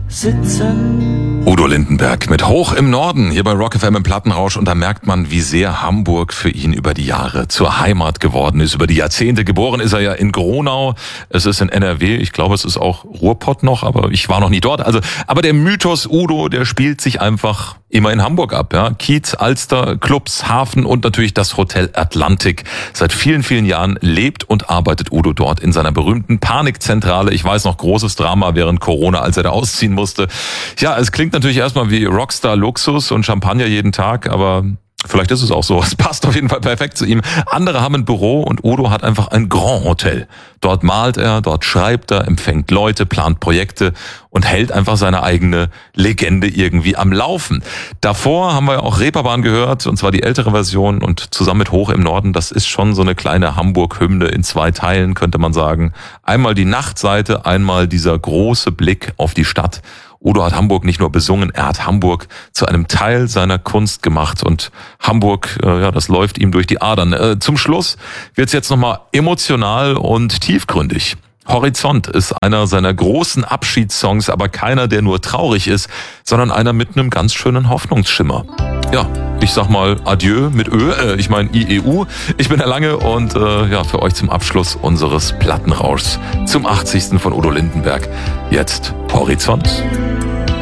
sitzen. Udo Lindenberg mit Hoch im Norden hier bei Rock FM im Plattenrausch, und da merkt man, wie sehr Hamburg für ihn über die Jahre zur Heimat geworden ist, über die Jahrzehnte. Geboren ist er ja in Gronau, es ist in NRW, ich glaube es ist auch Ruhrpott noch, aber ich war noch nie dort. Aber der Mythos Udo, der spielt sich einfach immer in Hamburg ab, ja. Kiez, Alster, Clubs, Hafen und natürlich das Hotel Atlantik. Seit vielen, vielen Jahren lebt und arbeitet Udo dort in seiner berühmten Panikzentrale. Ich weiß noch, großes Drama während Corona, als er da ausziehen musste. Ja, es klingt natürlich erstmal wie Rockstar-Luxus und Champagner jeden Tag, aber vielleicht ist es auch so. Es passt auf jeden Fall perfekt zu ihm. Andere haben ein Büro und Udo hat einfach ein Grand Hotel. Dort malt er, dort schreibt er, empfängt Leute, plant Projekte und hält einfach seine eigene Legende irgendwie am Laufen. Davor haben wir ja auch Reeperbahn gehört, und zwar die ältere Version, und zusammen mit Hoch im Norden, das ist schon so eine kleine Hamburg-Hymne in 2 Teilen, könnte man sagen. Einmal die Nachtseite, einmal dieser große Blick auf die Stadt. Udo hat Hamburg nicht nur besungen, er hat Hamburg zu einem Teil seiner Kunst gemacht, und Hamburg, das läuft ihm durch die Adern. Zum Schluss wird's jetzt nochmal emotional und tiefgründig. Horizont ist einer seiner großen Abschiedssongs, aber keiner, der nur traurig ist, sondern einer mit einem ganz schönen Hoffnungsschimmer. Ja, ich sag mal Adieu mit IEU. Ich bin der Lange, und für euch zum Abschluss unseres Plattenrauschs zum 80. von Udo Lindenberg jetzt Horizont.